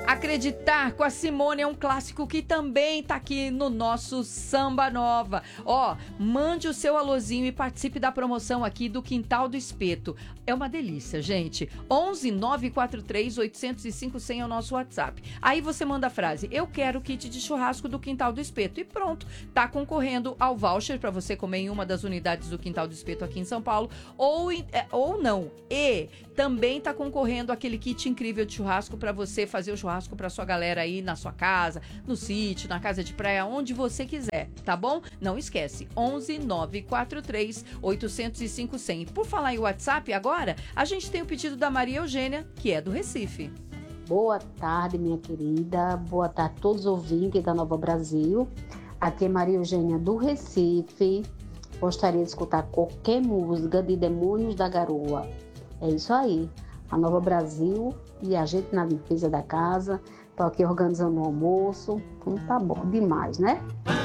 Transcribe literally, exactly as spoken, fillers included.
Acreditar com a Simone é um clássico que também tá aqui no nosso Samba Nova. Ó, mande o seu alôzinho e participe da promoção aqui do Quintal do Espeto. É uma delícia, gente. onze nove quatro três oito zero cinco cem é o nosso WhatsApp. Aí você manda a frase: eu quero o kit de churrasco do Quintal do Espeto. E pronto, tá concorrendo ao voucher para você comer em uma das unidades do Quintal do Espeto aqui em São Paulo. Ou, ou não. E também tá concorrendo aquele kit incrível de churrasco para você fazer o churrasco para sua galera aí na sua casa, no sítio, na casa de praia, onde você quiser, tá bom? Não esquece, onze nove quatro três oito zero cinco cem. Por falar em WhatsApp agora, a gente tem o pedido da Maria Eugênia, que é do Recife. Boa tarde, minha querida. Boa tarde a todos os ouvintes da Nova Brasil. Aqui é Maria Eugênia do Recife. Gostaria de escutar qualquer música de Demônios da Garoa. É isso aí. A Nova Brasil e a gente na limpeza da casa. Tô aqui organizando o almoço. Então tá bom demais, né?